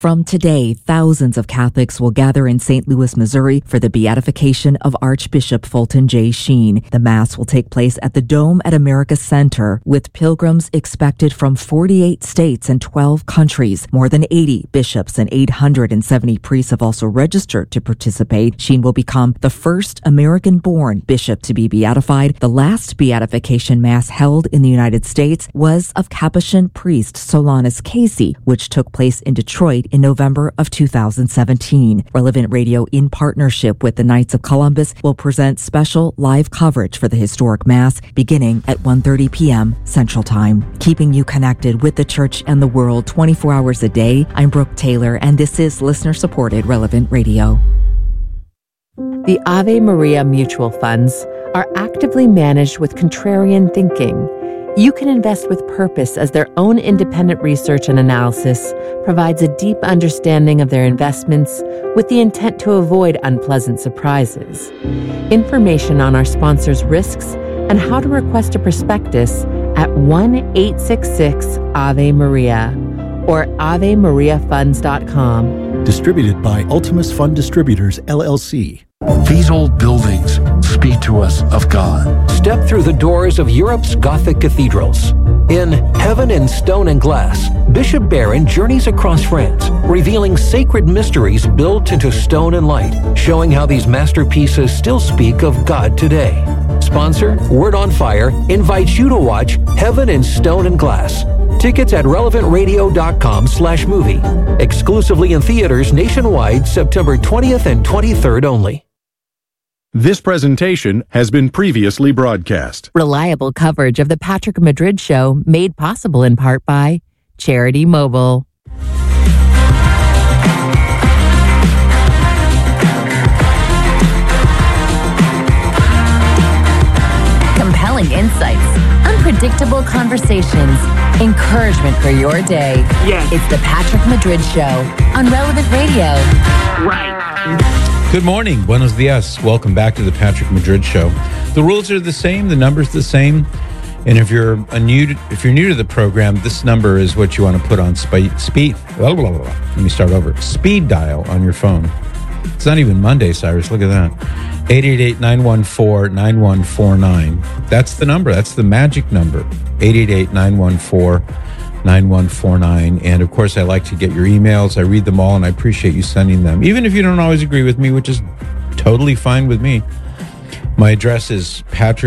From today, thousands of Catholics will gather in St. Louis, Missouri for the beatification of Archbishop Fulton J. Sheen. The Mass will take place at the Dome at America Center, with pilgrims expected from 48 states and 12 countries. More than 80 bishops and 870 priests have also registered to participate. Sheen will become the first American-born bishop to be beatified. The last beatification Mass held in the United States was of Capuchin priest Solanus Casey, which took place in Detroit in November of 2017. Relevant Radio, in partnership with the Knights of Columbus, will present special live coverage for the historic Mass beginning at 1:30 p.m. Central Time. Keeping you connected with the Church and the world 24 hours a day, I'm Brooke Taylor, and this is listener-supported Relevant Radio. The Ave Maria mutual funds are actively managed with contrarian thinking. You can invest with purpose, as their own independent research and analysis provides a deep understanding of their investments with the intent to avoid unpleasant surprises. Information on our sponsors' risks and how to request a prospectus at 1-866-AVE-MARIA or AveMariaFunds.com. Distributed by Ultimus Fund Distributors, LLC. These old buildings speak to us of God. Step through the doors of Europe's Gothic cathedrals. In Heaven in Stone and Glass, Bishop Barron journeys across France, revealing sacred mysteries built into stone and light, showing how these masterpieces still speak of God today. Sponsor, Word on Fire, invites you to watch Heaven in Stone and Glass. Tickets at relevantradio.com/movie. Exclusively in theaters nationwide, September 20th and 23rd only. This presentation has been previously broadcast. Reliable coverage of the Patrick Madrid Show, made possible in part by Charity Mobile. Compelling insights, unpredictable conversations, encouragement for your day. Yes. It's the Patrick Madrid Show on Relevant Radio. Right. Good morning. Buenos dias. Welcome back to the Patrick Madrid Show. The rules are the same. The number's the same. And if you're new to the program, this number is what you want to put on speed. Let me start over. Speed dial on your phone. It's not even Monday, Cyrus. Look at that. 888-914-9149. That's the number. That's the magic number. 888-914-9149. And of course, I like to get your emails. I read them all, and I appreciate you sending them, even if you don't always agree with me, which is totally fine with me. My address is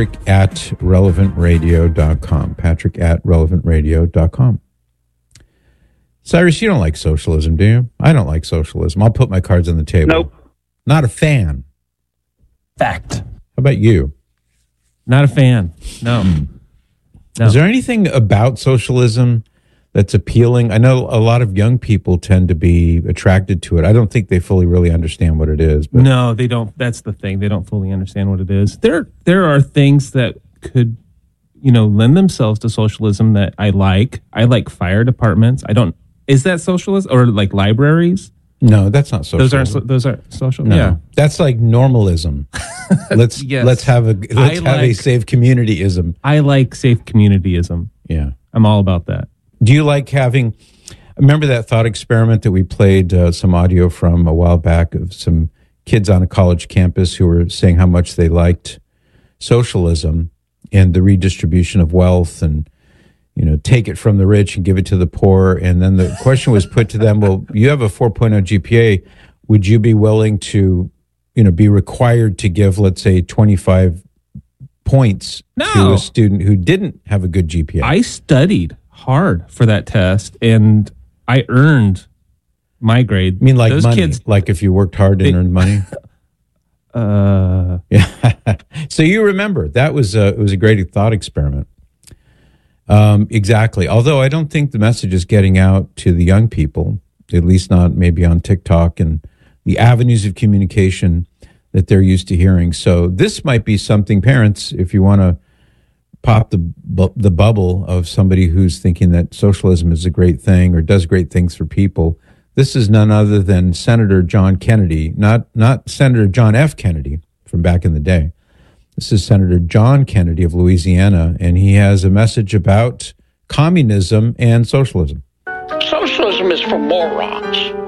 patrick@relevantradio.com. patrick@relevantradio.com. Cyrus, you don't like socialism, do you? I don't like socialism. I'll put my cards on the table. Nope. Not a fan. Fact. How about you? Not a fan. No. Is there anything about socialism that's appealing? I know a lot of young people tend to be attracted to it. I don't think they fully really understand what it is. But. No, they don't. That's the thing. They don't fully understand what it is. There are things that could, lend themselves to socialism that I like. I like fire departments. Is that socialism, or like libraries? No, that's not socialism. Those are social. No, yeah, that's like normalism. Let's have a safe communityism. I like safe communityism. Yeah, I'm all about that. Do you like having? Remember that thought experiment that we played some audio from a while back of some kids on a college campus who were saying how much they liked socialism and the redistribution of wealth and. Take it from the rich and give it to the poor. And then the question was put to them, well, you have a 4.0 GPA. Would you be willing to, be required to give, let's say, 25 points to a student who didn't have a good GPA? I studied hard for that test, and I earned my grade. I mean, like those money? Kids, like if you worked hard and earned money? Yeah. So you remember, it was a great thought experiment. Exactly. Although I don't think the message is getting out to the young people, at least not maybe on TikTok and the avenues of communication that they're used to hearing. So this might be something, parents, if you want to pop the bubble of somebody who's thinking that socialism is a great thing or does great things for people. This is none other than Senator John Kennedy, not Senator John F. Kennedy from back in the day. This is Senator John Kennedy of Louisiana, and he has a message about communism and socialism. Socialism is for morons.